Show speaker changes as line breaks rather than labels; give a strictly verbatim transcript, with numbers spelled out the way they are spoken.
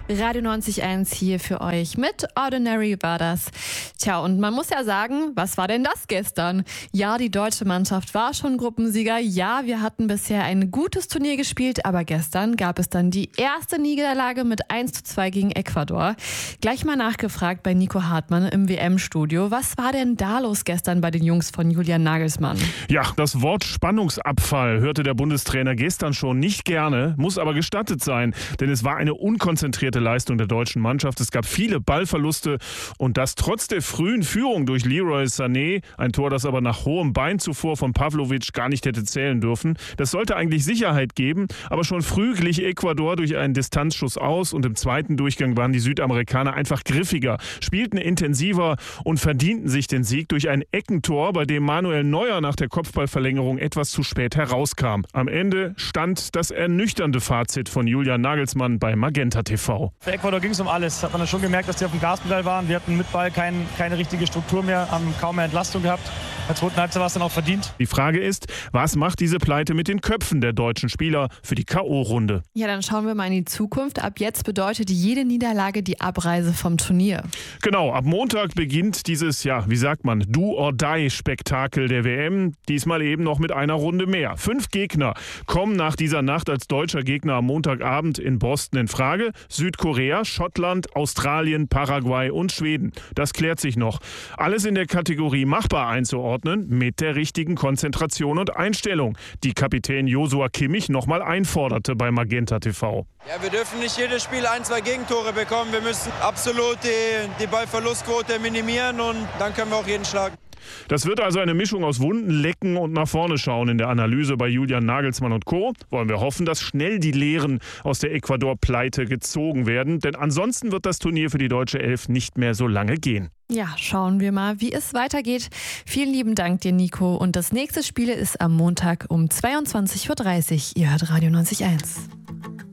Radio neunzig Komma eins hier für euch mit Ordinary war das. Tja, und man muss ja sagen, was war denn das gestern? Ja, die deutsche Mannschaft war schon Gruppensieger. Ja, wir hatten bisher ein gutes Turnier gespielt, aber gestern gab es dann die erste Niederlage mit eins zu zwei gegen Ecuador. Gleich mal nachgefragt bei Nico Hartmann im W M-Studio. Was war denn da los gestern bei den Jungs von Julian Nagelsmann?
Ja, das Wort Spannungsabfall hörte der Bundestrainer gestern schon nicht gerne, muss aber gestattet sein, denn es war eine unkonzentrierte Leistung der deutschen Mannschaft. Es gab viele Ballverluste und das trotz der frühen Führung durch Leroy Sané, ein Tor, das aber nach hohem Bein zuvor von Pavlovic gar nicht hätte zählen dürfen. Das sollte eigentlich Sicherheit geben, aber schon früh glich Ecuador durch einen Distanzschuss aus und im zweiten Durchgang waren die Südamerikaner einfach griffiger, spielten intensiver und verdienten sich den Sieg durch ein Eckentor, bei dem Manuel Neuer nach der Kopfballverlängerung etwas zu spät herauskam. Am Ende stand das ernüchternde Fazit von Julian Nagelsmann bei Magenta T V.
Für Ecuador ging es um alles. Hat man schon gemerkt, dass die auf dem Gaspedal waren. Wir hatten mit Ball kein, keine richtige Struktur mehr, haben kaum mehr Entlastung gehabt. In der zweiten Halbzeit war es dann auch verdient.
Die Frage ist, was macht diese Pleite mit den Köpfen der deutschen Spieler für die K O-Runde?
Ja, dann schauen wir mal in die Zukunft. Ab jetzt bedeutet jede Niederlage die Abreise vom Turnier.
Genau, ab Montag beginnt dieses, ja, wie sagt man, Do-or-Die-Spektakel der W M. Diesmal eben noch mit einer Runde mehr. Fünf Gegner kommen nach dieser Nacht als deutscher Gegner am Montagabend in Boston in Frage. Südkorea, Schottland, Australien, Paraguay und Schweden. Das klärt sich noch. Alles in der Kategorie machbar einzuordnen, mit der richtigen Konzentration und Einstellung, die Kapitän Joshua Kimmich nochmal einforderte bei Magenta T V.
Ja, wir dürfen nicht jedes Spiel ein, zwei Gegentore bekommen. Wir müssen absolut die, die Ballverlustquote minimieren und dann können wir auch jeden schlagen.
Das wird also eine Mischung aus Wunden lecken und nach vorne schauen in der Analyse bei Julian Nagelsmann und Co. Wollen wir hoffen, dass schnell die Lehren aus der Ecuador-Pleite gezogen werden, denn ansonsten wird das Turnier für die deutsche Elf nicht mehr so lange gehen.
Ja, schauen wir mal, wie es weitergeht. Vielen lieben Dank dir, Nico. Und das nächste Spiel ist am Montag um zweiundzwanzig Uhr dreißig. Ihr hört Radio neunzig Komma eins.